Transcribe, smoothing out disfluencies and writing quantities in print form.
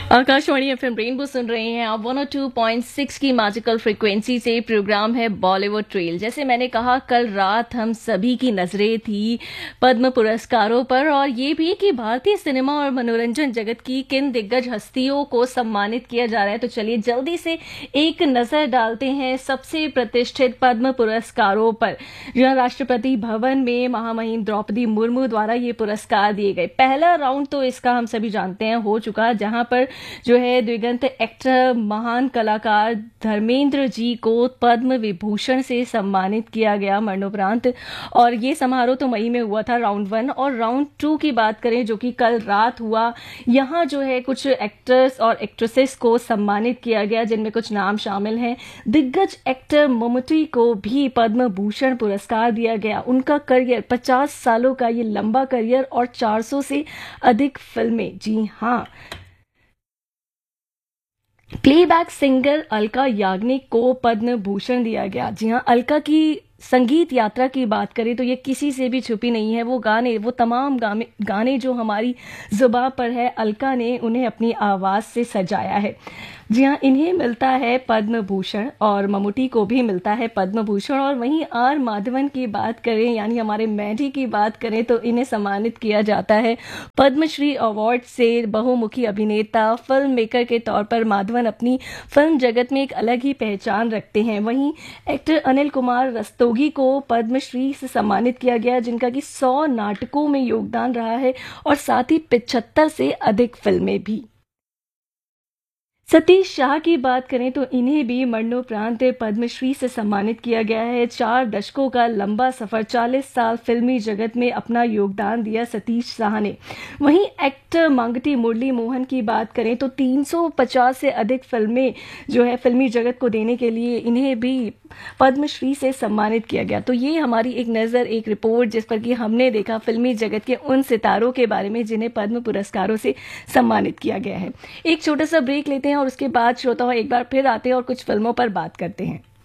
Akashvani FM rainbow सुन रहे हैं आप 102.6 की मैजिकल फ्रीक्वेंसी से। प्रोग्राम है बॉलीवुड ट्रेल। जैसे मैंने कहा, कल रात हम सभी की नजरें थी पद्म पुरस्कारों पर, और ये भी कि भारतीय सिनेमा और मनोरंजन जगत की किन दिग्गज हस्तियों को सम्मानित किया जा रहा है। तो चलिए जल्दी से एक नजर डालते हैं सबसे प्रतिष्ठित पद्म पुरस्कारों पर। जहां राष्ट्रपति भवन में महामहिम द्रौपदी मुर्मू द्वारा ये पुरस्कार दिए गए। पहला राउंड तो इसका हम सभी जानते हैं हो चुका, जहां पर जो है दिवंगत एक्टर महान कलाकार धर्मेंद्र जी को पद्म विभूषण से सम्मानित किया गया मरणोपरांत। और ये समारोह तो मई में हुआ था, राउंड 1। और राउंड 2 की बात करें जो कि कल रात हुआ, यहाँ जो है कुछ एक्टर्स और एक्ट्रेसेस को सम्मानित किया गया, जिनमें कुछ नाम शामिल हैं। दिग्गज एक्टर ममूटी को भी पद्म भूषण पुरस्कार दिया गया। उनका करियर 50 सालों का ये लंबा करियर और 400 से अधिक फिल्में। जी हाँ, प्लेबैक सिंगर अलका याग्निक को पद्म भूषण दिया गया। जी हाँ, अलका की संगीत यात्रा की बात करें तो ये किसी से भी छुपी नहीं है। वो तमाम गाने जो हमारी जुबान पर है, अलका ने उन्हें अपनी आवाज से सजाया है। जी हाँ, इन्हें मिलता है पद्म भूषण और ममूटी को भी मिलता है पद्म भूषण। और वहीं आर माधवन की बात करें, यानी हमारे मैडी की बात करें, तो इन्हें सम्मानित किया जाता है पद्मश्री अवार्ड से। बहुमुखी अभिनेता, फिल्म मेकर के तौर पर माधवन अपनी फिल्म जगत में एक अलग ही पहचान रखते हैं। वहीं एक्टर अनिल कुमार रस्तोगी को पद्मश्री से सम्मानित किया गया, जिनका कि 100 नाटकों में योगदान रहा है और साथ ही 75 से अधिक फिल्में भी। सतीश शाह की बात करें तो इन्हें भी मरणोपरांत पद्मश्री से सम्मानित किया गया है। 4 दशकों का लंबा सफर, 40 साल फिल्मी जगत में अपना योगदान दिया सतीश शाह ने। वहीं एक्टर मांगटी मुरली मोहन की बात करें तो 350 से अधिक फिल्में जो है फिल्मी जगत को देने के लिए इन्हें भी पद्मश्री से सम्मानित किया गया। तो ये हमारी एक नज़र, एक रिपोर्ट जिस पर कि हमने देखा फिल्मी जगत के उन सितारों के बारे में जिन्हें पद्म पुरस्कारों से सम्मानित किया गया है। एक छोटा सा ब्रेक लेते हैं और उसके बाद श्रोताओं एक बार फिर आते हैं और कुछ फिल्मों पर बात करते हैं।